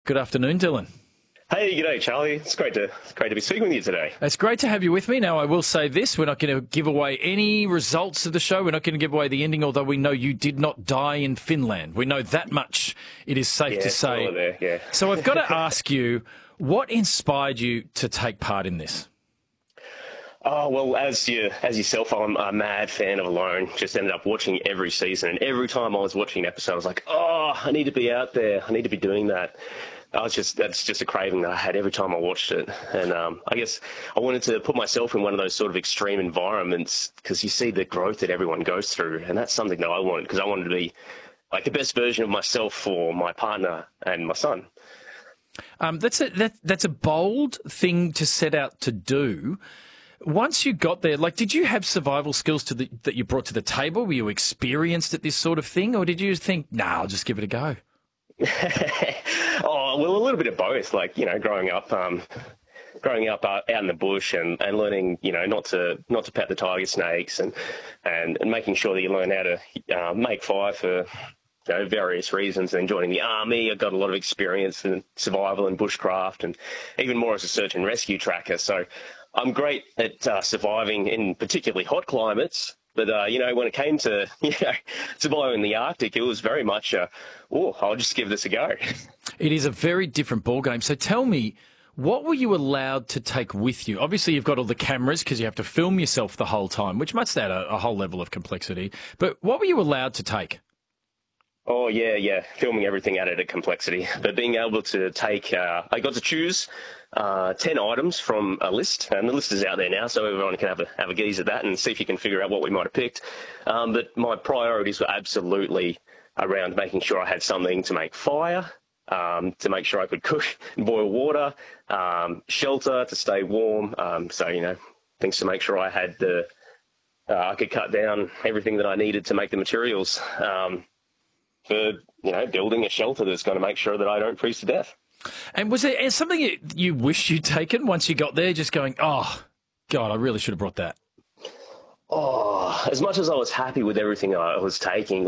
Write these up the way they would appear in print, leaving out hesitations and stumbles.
Good afternoon, Dylan. Hey, g'day, Charlie. It's great to be speaking with you today. It's great to have you with me. Now, I will say this. We're not going to give away any results of the show. We're not going to give away the ending, although we know you did not die in Finland. We know that much, it is safe to say. There, yeah. So I've got to ask you, what inspired you to take part in this? Oh, well, as yourself, I'm a mad fan of Alone. Just ended up watching every season. And every time I was watching an episode, I was like, oh, I need to be out there. I need to be doing that. That's just a craving that I had every time I watched it. And I guess I wanted to put myself in one of those sort of extreme environments because you see the growth that everyone goes through. And that's something that I wanted because I wanted to be like the best version of myself for my partner and my son. That's a bold thing to set out to do. Once you got there, did you have survival skills that you brought to the table? Were you experienced at this sort of thing? Or did you think, I'll just give it a go? Oh, well, a little bit of both. Growing up out in the bush and learning, not to pet the tiger snakes and making sure that you learn how to make fire for various reasons. And joining the army, I got a lot of experience in survival and bushcraft, and even more as a search and rescue tracker. So I'm great at surviving in particularly hot climates. But, when it came to, surviving in the Arctic, it was very much, I'll just give this a go. It is a very different ballgame. So tell me, what were you allowed to take with you? Obviously, you've got all the cameras because you have to film yourself the whole time, which must add a whole level of complexity. But what were you allowed to take? Oh, yeah. Filming everything added a complexity. But being able to take, I got to choose 10 items from a list, and the list is out there now, so everyone can have a gaze at that and see if you can figure out what we might have picked. But my priorities were absolutely around making sure I had something to make fire, to make sure I could cook and boil water, shelter to stay warm, things to make sure I had I could cut down everything that I needed to make the materials for building a shelter that's going to make sure that I don't freeze to death. And was there something you wish you'd taken once you got there, just going, oh, God, I really should have brought that? Oh, as much as I was happy with everything I was taking,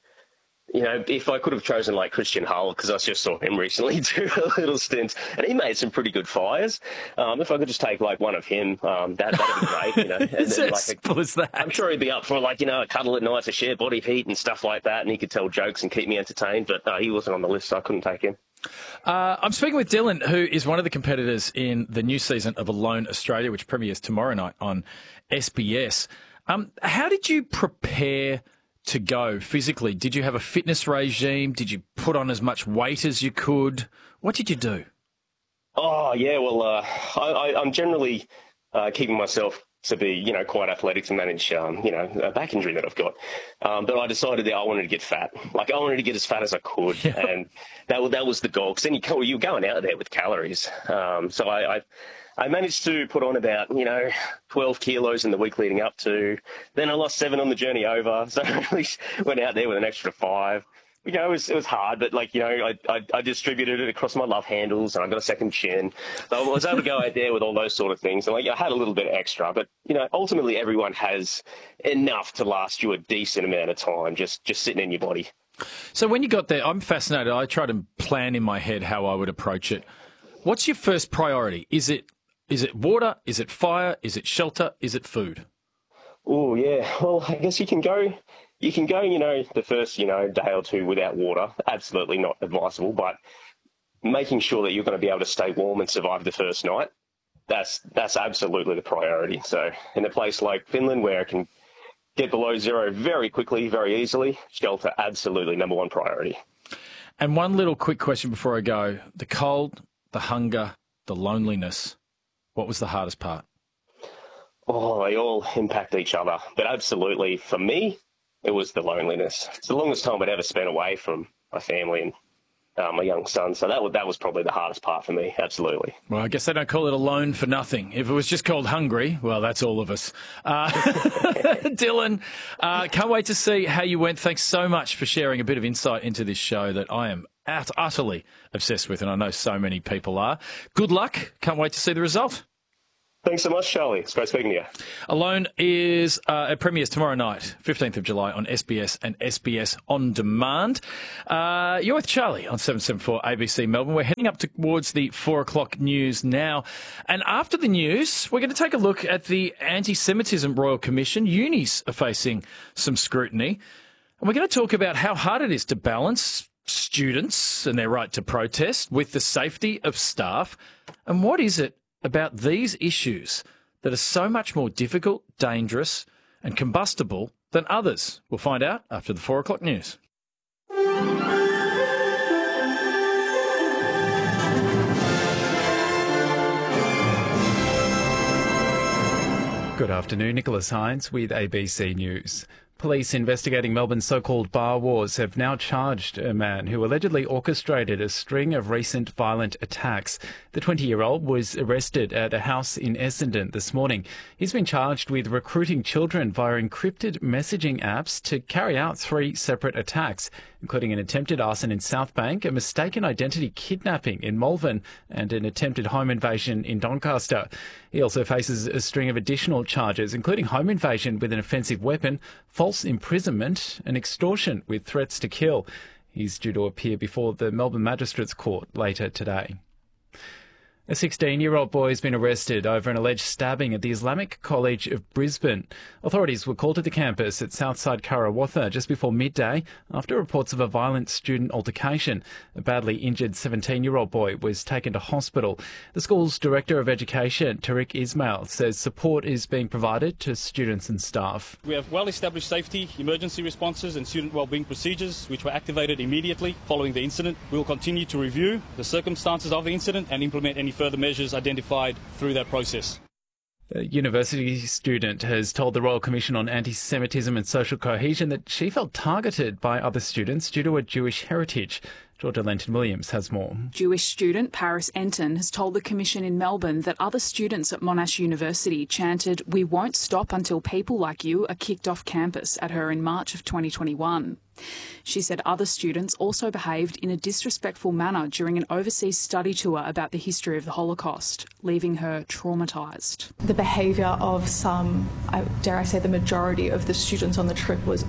if I could have chosen Christian Hull, because I just saw him recently do a little stint, and he made some pretty good fires. If I could just take one of him, that'd be great. It's as simple as that. I'm sure he'd be up for a cuddle at night to share body heat and stuff like that, and he could tell jokes and keep me entertained. But he wasn't on the list, so I couldn't take him. I'm speaking with Dylan, who is one of the competitors in the new season of Alone Australia, which premieres tomorrow night on SBS. How did you prepare to go physically? Did you have a fitness regime? Did you put on as much weight as you could? What did you do? Oh, yeah, well, I'm generally keeping myself to be, quite athletic to manage, a back injury that I've got. But I decided that I wanted to get fat. I wanted to get as fat as I could. Yeah. And that was the goal. Because then you're going out there with calories. So I managed to put on about, 12 kilos in the week leading up to. Then I lost 7 on the journey over. So I really went out there with an extra 5. It was hard, but I distributed it across my love handles, and I got a second chin. So I was able to go out there with all those sort of things, and I had a little bit extra. But ultimately, everyone has enough to last you a decent amount of time, just sitting in your body. So when you got there, I'm fascinated. I tried to plan in my head how I would approach it. What's your first priority? Is it water? Is it fire? Is it shelter? Is it food? Oh yeah. Well, I guess you can go. The first, day or two without water, absolutely not advisable, but making sure that you're going to be able to stay warm and survive the first night, that's absolutely the priority. So in a place like Finland where it can get below zero very quickly, very easily, shelter, absolutely number one priority. And one little quick question before I go. The cold, the hunger, the loneliness, what was the hardest part? Oh, they all impact each other. But absolutely, for me, it was the loneliness. It's the longest time I'd ever spent away from my family and my young son. So that was probably the hardest part for me, absolutely. Well, I guess they don't call it alone for nothing. If it was just called hungry, well, that's all of us. Dylan, can't wait to see how you went. Thanks so much for sharing a bit of insight into this show that I am utterly obsessed with, and I know so many people are. Good luck. Can't wait to see the result. Thanks so much, Charlie. It's great speaking to you. Alone is it premieres tomorrow night, 15th of July, on SBS and SBS On Demand. You're with Charlie on 774 ABC Melbourne. We're heading up towards the 4 o'clock news now. And after the news, we're going to take a look at the Anti-Semitism Royal Commission. Unis are facing some scrutiny. And we're going to talk about how hard it is to balance students and their right to protest with the safety of staff. And what is it about these issues that are so much more difficult, dangerous and combustible than others? We'll find out after the 4 o'clock news. Good afternoon, Nicholas Hines with ABC News. Police investigating Melbourne's so-called bar wars have now charged a man who allegedly orchestrated a string of recent violent attacks. The 20-year-old was arrested at a house in Essendon this morning. He's been charged with recruiting children via encrypted messaging apps to carry out 3 separate attacks, including an attempted arson in Southbank, a mistaken identity kidnapping in Malvern, and an attempted home invasion in Doncaster. He also faces a string of additional charges, including home invasion with an offensive weapon, false imprisonment and extortion with threats to kill. He's due to appear before the Melbourne Magistrates Court later today. A 16-year-old boy has been arrested over an alleged stabbing at the Islamic College of Brisbane. Authorities were called to the campus at Southside Karawatha just before midday after reports of a violent student altercation. A badly injured 17-year-old boy was taken to hospital. The school's Director of Education, Tariq Ismail, says support is being provided to students and staff. We have well-established safety, emergency responses and student wellbeing procedures which were activated immediately following the incident. We will continue to review the circumstances of the incident and implement any further measures identified through that process. A university student has told the Royal Commission on Anti-Semitism and Social Cohesion that she felt targeted by other students due to her Jewish heritage. Georgia Lenton-Williams has more. Jewish student Paris Enton has told the Commission in Melbourne that other students at Monash University chanted, "We won't stop until people like you are kicked off campus" at her in March of 2021. She said other students also behaved in a disrespectful manner during an overseas study tour about the history of the Holocaust, leaving her traumatised. The behaviour of some, dare I say the majority of the students on the trip was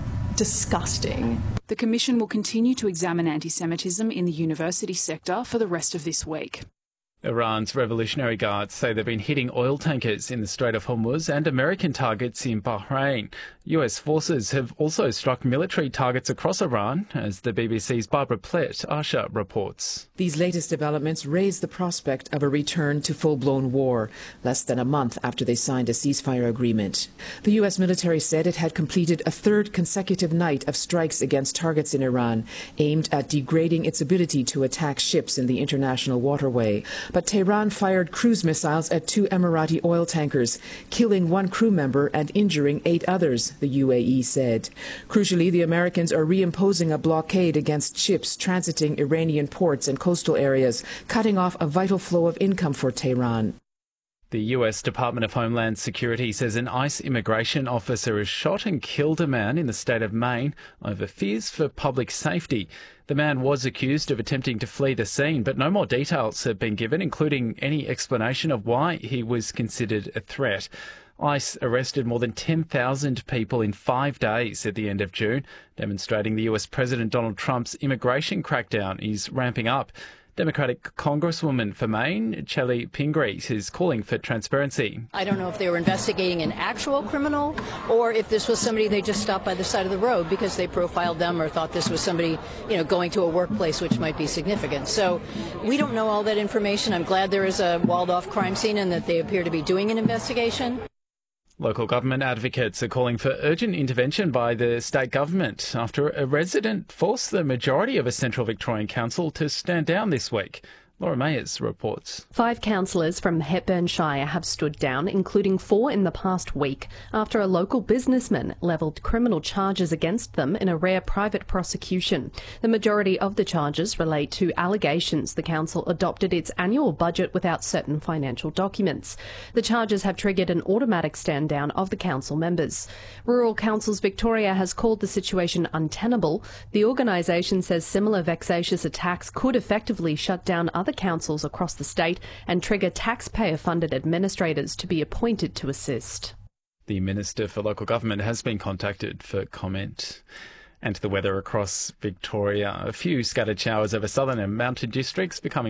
disgusting. The Commission will continue to examine anti-Semitism in the university sector for the rest of this week. Iran's Revolutionary Guards say they've been hitting oil tankers in the Strait of Hormuz and American targets in Bahrain. US forces have also struck military targets across Iran, as the BBC's Barbara Plett-Asher reports. These latest developments raise the prospect of a return to full-blown war, less than a month after they signed a ceasefire agreement. The US military said it had completed a 3rd consecutive night of strikes against targets in Iran, aimed at degrading its ability to attack ships in the international waterway. But Tehran fired cruise missiles at 2 Emirati oil tankers, killing 1 crew member and injuring 8 others, the UAE said. Crucially, the Americans are reimposing a blockade against ships transiting Iranian ports and coastal areas, cutting off a vital flow of income for Tehran. The US Department of Homeland Security says an ICE immigration officer has shot and killed a man in the state of Maine over fears for public safety. The man was accused of attempting to flee the scene, but no more details have been given, including any explanation of why he was considered a threat. ICE arrested more than 10,000 people in 5 days at the end of June, demonstrating the US President Donald Trump's immigration crackdown is ramping up. Democratic Congresswoman for Maine, Chellie Pingree, is calling for transparency. I don't know if they were investigating an actual criminal or if this was somebody they just stopped by the side of the road because they profiled them or thought this was somebody, going to a workplace which might be significant. So we don't know all that information. I'm glad there is a walled-off crime scene and that they appear to be doing an investigation. Local government advocates are calling for urgent intervention by the state government after a resident forced the majority of a Central Victorian council to stand down this week. Laura Mayers reports. 5 councillors from Hepburn Shire have stood down, including 4 in the past week, after a local businessman levelled criminal charges against them in a rare private prosecution. The majority of the charges relate to allegations the council adopted its annual budget without certain financial documents. The charges have triggered an automatic stand down of the council members. Rural Councils Victoria has called the situation untenable. The organisation says similar vexatious attacks could effectively shut down other other councils across the state and trigger taxpayer-funded administrators to be appointed to assist. The Minister for Local Government has been contacted for comment. And the weather across Victoria. A few scattered showers over southern and mountain districts becoming